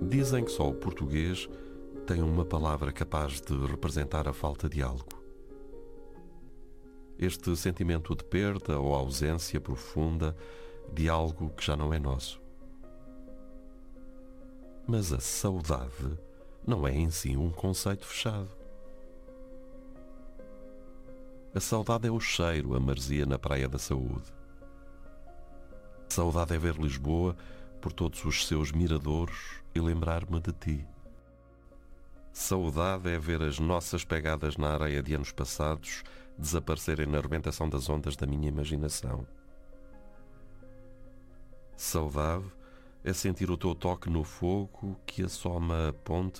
Dizem que só o português tem uma palavra capaz de representar a falta de algo. Este sentimento de perda ou ausência profunda de algo que já não é nosso. Mas a saudade não é em si um conceito fechado. A saudade é o cheiro, a maresia na Praia da Saúde. A saudade é ver Lisboa por todos os seus miradouros e lembrar-me de ti. Saudade é ver as nossas pegadas na areia de anos passados desaparecerem na arrebentação das ondas da minha imaginação. Saudade é sentir o teu toque no fogo que assoma a ponte